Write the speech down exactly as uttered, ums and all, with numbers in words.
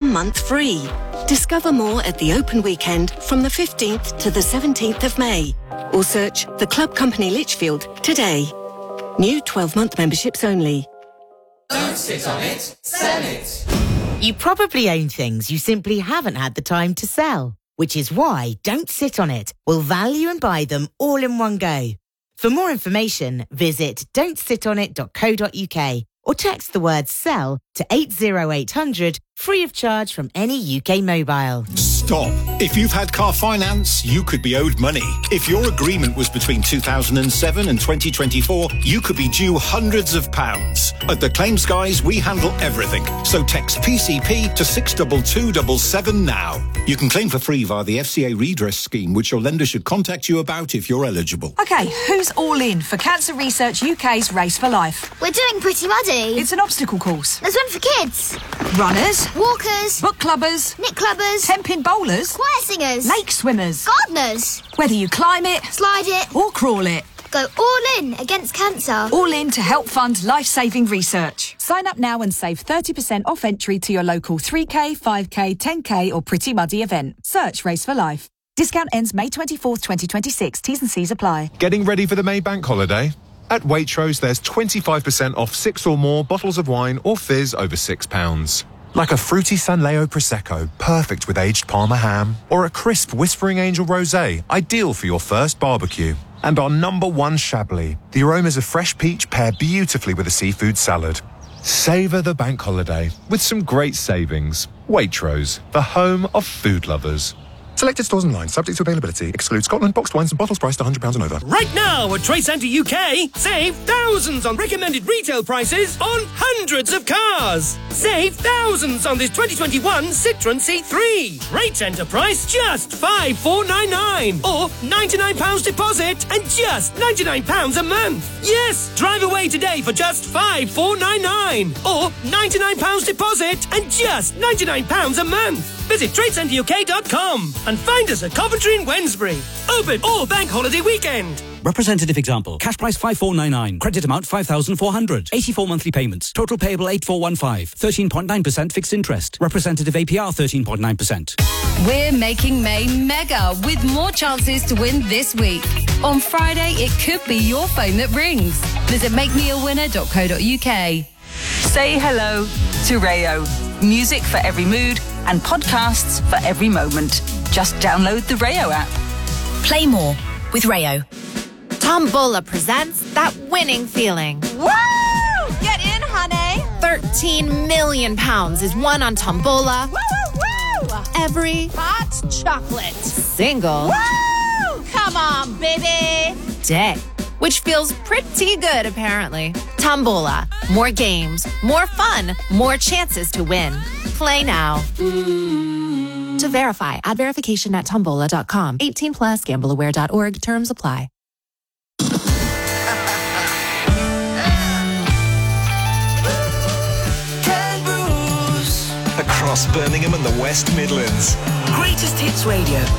one month free. Discover more at the Open Weekend from the fifteenth to the seventeenth of May. Or search The Club Company Lichfield today. New twelve-month memberships only. Don't sit on it, sell it. You probably own things you simply haven't had the time to sell, which is why Don't Sit On It will value and buy them all in one go. For more information, visit don't sit on it dot co dot uk or text the word SELL to eight zero eight hundred, free of charge from any U K mobile. Stop. If you've had car finance, you could be owed money. If your agreement was between two thousand seven and twenty twenty-four, you could be due hundreds of pounds. At the Claims Guys, we handle everything. So text P C P to six two two seven seven now. You can claim for free via the F C A redress scheme, which your lender should contact you about if you're eligible. OK, who's all in for Cancer Research U K's Race for Life? We're doing Pretty Muddy. It's an obstacle course. There's one for kids. Runners. Walkers. Book clubbers. Knit clubbers. Ten-pin bowlers. Choir singers. Lake swimmers. Gardeners. Whether you climb it, slide it, or crawl it. Go all in against cancer. All in to help fund life-saving research. Sign up now and save thirty percent off entry to your local three K, five K, ten K or Pretty Muddy event. Search Race for Life. Discount ends May twenty-fourth, twenty twenty-six. T's and C's apply. Getting ready for the May bank holiday? At Waitrose, there's twenty-five percent off six or more bottles of wine or fizz over six pounds. Like a fruity San Leo Prosecco, perfect with aged Parma ham. Or a crisp Whispering Angel Rosé, ideal for your first barbecue. And our number one Chablis. The aromas of fresh peach pair beautifully with a seafood salad. Savour the bank holiday with some great savings. Waitrose, the home of food lovers. Selected stores online, subject to availability. Excludes Scotland, boxed wines and bottles priced one hundred pounds and over. Right now at Trade Centre U K, save thousands on recommended retail prices on hundreds of cars. Save thousands on this twenty twenty-one Citroën C three. Trade Centre price just five thousand four hundred ninety-nine or ninety-nine pounds deposit and just ninety-nine pounds a month. Yes, drive away today for just five thousand four hundred ninety-nine or ninety-nine pounds deposit and just ninety-nine pounds a month. Visit trade centre U K dot com and find us at Coventry and Wednesbury. Open all bank holiday weekend. Representative example. Cash price five thousand four hundred ninety-nine. Credit amount five thousand four hundred. eighty-four monthly payments. Total payable eight thousand four hundred fifteen. thirteen point nine percent fixed interest. Representative A P R thirteen point nine percent. We're making May mega with more chances to win this week. On Friday, it could be your phone that rings. Visit make me a winner dot co dot uk. Say hello to Rayo. Music for every mood and podcasts for every moment. Just download the Rayo app. Play more with Rayo. Tombola presents that winning feeling. Woo! Get in, honey. thirteen million pounds is won on Tombola. Woo, woo, woo! Every hot chocolate single woo! Come on, baby. Day. Which feels pretty good, apparently. Tombola. More games, more fun, more chances to win. Play now. Mm. To verify, add verification at tombola dot com. eighteen plus, gamble aware dot org. Terms apply. Across Birmingham and the West Midlands. Greatest Hits Radio.